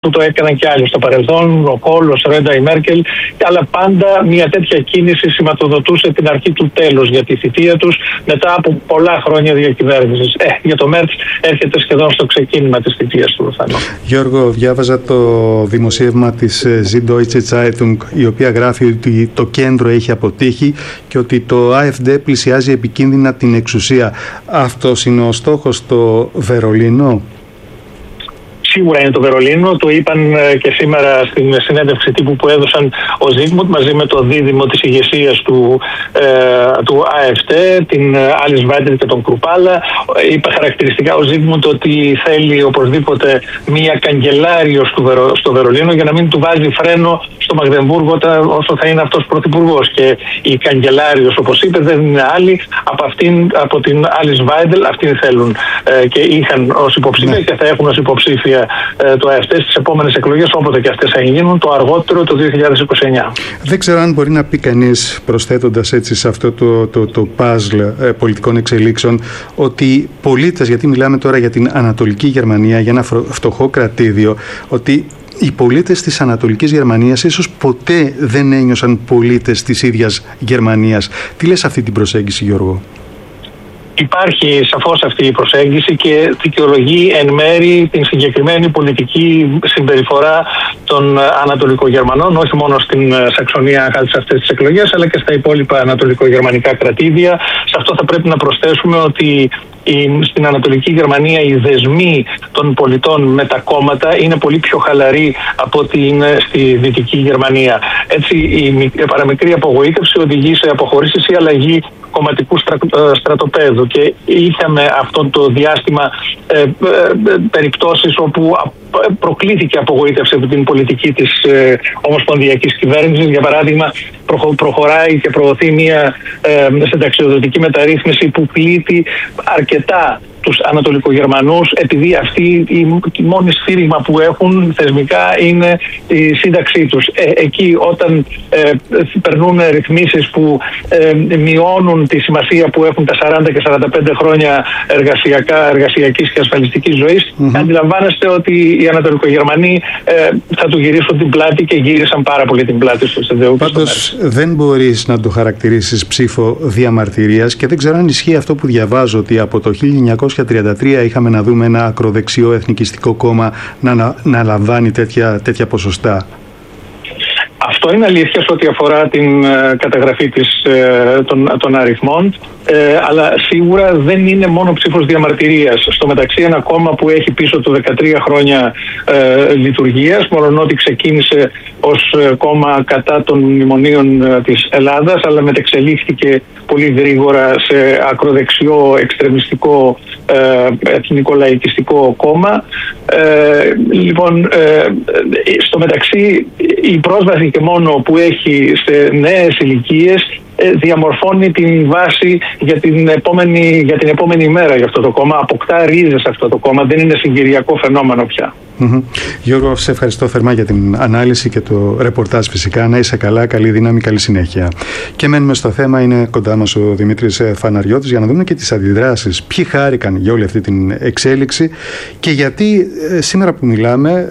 που το έκαναν και άλλοι στο παρελθόν, ο Κόλ, ο Σρέντα, η Μέρκελ, αλλά πάντα μια τέτοια κίνηση σηματοδοτούσε την αρχή του τέλους για τη θητεία τους μετά από πολλά χρόνια διακυβέρνησης. Για το Μέρτς έρχεται σχεδόν στο ξεκίνημα της θητείας του. Γιώργο, διάβαζα το δημοσίευμα της Süddeutsche Zeitung, η οποία γράφει ότι το κέντρο έχει αποτύχει και ότι το AfD πλησιάζει επικίνδυνα την εξουσία. Αυτός είναι ο στόχος στο Βερολίνο? Σίγουρα είναι το Βερολίνο, το είπαν και σήμερα στην συνέντευξη τύπου που έδωσαν ο Ζίγμουντ μαζί με το δίδυμο της ηγεσίας του AfD, την Alice Weidel και τον Κρουπάλα. Είπε χαρακτηριστικά ο Ζίγμουντ ότι θέλει οπωσδήποτε μία καγκελάριο στο Βερολίνο για να μην του βάζει φρένο στο Μαγδεμβούργο όσο θα είναι αυτός πρωθυπουργός. Και η καγκελάριος, όπως είπε, δεν είναι άλλη από την Alice Weidel, αυτήν θέλουν και είχαν ως υποψήφια και θα έχουν ως υποψήφια το AfD στις επόμενες εκλογές, όποτε και αυτές θα γίνουν, το αργότερο το 2029. Δεν ξέρω αν μπορεί να πει κανείς, προσθέτοντας έτσι σε αυτό το παζλ πολιτικών εξελίξεων, ότι πολίτες, γιατί μιλάμε τώρα για την Ανατολική Γερμανία, για ένα φτωχό κρατήδιο, ότι οι πολίτες της Ανατολικής Γερμανίας ίσως ποτέ δεν ένιωσαν πολίτες της ίδιας Γερμανίας. Τι λες αυτή την προσέγγιση, Γιώργο? Υπάρχει σαφώς αυτή η προσέγγιση και δικαιολογεί εν μέρη την συγκεκριμένη πολιτική συμπεριφορά των Ανατολικογερμανών, όχι μόνο στην Σαξονία σε αυτές τις εκλογές, αλλά και στα υπόλοιπα ανατολικογερμανικά κρατήδια. Σε αυτό θα πρέπει να προσθέσουμε ότι στην Ανατολική Γερμανία οι δεσμοί των πολιτών με τα κόμματα είναι πολύ πιο χαλαροί από ότι είναι στη Δυτική Γερμανία. Έτσι η παραμικρή απογοήτευση οδηγεί σε αποχωρήσεις ή αλλαγή κομματικού στρατοπέδου και είχαμε αυτό το διάστημα περιπτώσεις όπου προκλήθηκε απογοήτευση από την πολιτική της ομοσπονδιακής κυβέρνησης. Για παράδειγμα, προχωράει και προωθεί μια συνταξιοδοτική μεταρρύθμιση που πλήττει αρκετά τους Ανατολικογερμανούς, επειδή αυτή η μόνη σφύριγμα που έχουν θεσμικά είναι η σύνταξή τους. Εκεί όταν περνούν ρυθμίσεις που μειώνουν τη σημασία που έχουν τα 40 και 45 χρόνια εργασιακής και ασφαλιστικής ζωής, αντιλαμβάνεστε ότι οι Ανατολικογερμανοί θα του γυρίσουν την πλάτη και γύρισαν πάρα πολύ την πλάτη στο ΣΔΟ. Πάντως δεν μπορείς να το χαρακτηρίσεις ψήφο διαμαρτυρίας και δεν ξέρω αν ισχύει αυτό που διαβάζω, ότι από το 1933 είχαμε να δούμε ένα ακροδεξιό εθνικιστικό κόμμα να λαμβάνει τέτοια ποσοστά. Αυτό είναι αλήθεια σε ό,τι αφορά την καταγραφή των αριθμών, αλλά σίγουρα δεν είναι μόνο ψήφος διαμαρτυρίας. Στο μεταξύ ένα κόμμα που έχει πίσω του 13 χρόνια λειτουργίας, μολονότι ξεκίνησε ως κόμμα κατά των μνημονίων της Ελλάδας, αλλά μετεξελίχθηκε πολύ γρήγορα σε ακροδεξιό, εξτρεμιστικό, εθνικολαϊκιστικό κόμμα. Λοιπόν, στο μεταξύ η πρόσβαση και μόνο που έχει σε νέες ηλικίες διαμορφώνει την βάση για την επόμενη μέρα για αυτό το κόμμα. Αποκτά ρίζες αυτό το κόμμα, δεν είναι συγκυριακό φαινόμενο πια. Γιώργο, σε ευχαριστώ θερμά για την ανάλυση και το ρεπορτάζ φυσικά. Να είσαι καλά, καλή δύναμη, καλή συνέχεια. Και μένουμε στο θέμα, είναι κοντά μας ο Δημήτρης Φαναριώτης για να δούμε και τις αντιδράσεις. Ποιοι χάρηκαν για όλη αυτή την εξέλιξη και γιατί σήμερα που μιλάμε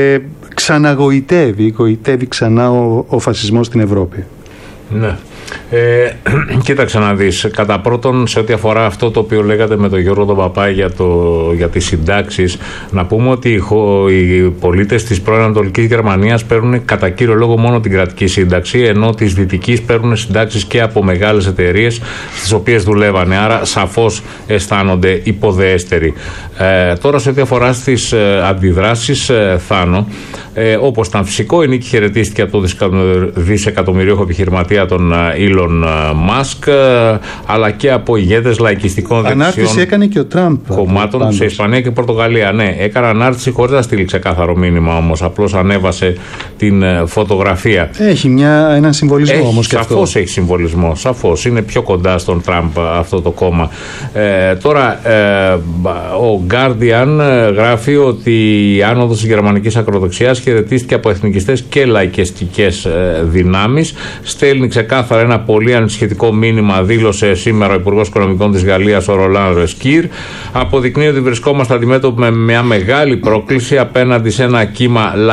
γοητεύει ξανά ο φασισμός στην Ευρώπη. Ναι. Κοίταξε να δεις, κατά πρώτον σε ό,τι αφορά αυτό το οποίο λέγατε με τον Γιώργο τον Παπά για τις συντάξεις, να πούμε ότι οι πολίτες της πρώην Ανατολικής Γερμανίας παίρνουν κατά κύριο λόγο μόνο την κρατική σύνταξη, ενώ της Δυτικής παίρνουν συντάξεις και από μεγάλες εταιρείες στις οποίες δουλεύανε, άρα σαφώς αισθάνονται υποδεέστεροι. Τώρα σε ό,τι αφορά στις αντιδράσεις, Θάνο, όπως ήταν φυσικό, η νίκη χαιρετίστηκε από το δισεκατομμυρίουχο επιχειρηματία τον Elon Musk, αλλά και από ηγέτες λαϊκιστικών δεξιών. Ανάρτηση έκανε και ο Τραμπ κομμάτων σε Ισπανία και Πορτογαλία. Ναι, έκανε ανάρτηση χωρίς να στείλει ξεκάθαρο μήνυμα όμως. Απλώς ανέβασε την φωτογραφία. Έχει έναν συμβολισμό όμως και αυτό. Σαφώς έχει συμβολισμό. Σαφώς είναι πιο κοντά στον Τραμπ αυτό το κόμμα. Τώρα, ο Guardian γράφει ότι η άνοδος της γερμανικής ακροδεξιάς χαιρετίστηκε από εθνικιστές και λαϊκιστικές δυνάμεις. Στέλνει ξεκάθαρα ένα πολύ ανησυχητικό μήνυμα, δήλωσε σήμερα ο Υπουργός Οικονομικών της Γαλλίας, ο Ρολάν Ρεσκύρ. Αποδεικνύει ότι βρισκόμαστε αντιμέτωποι με μια μεγάλη πρόκληση απέναντι σε ένα κύμα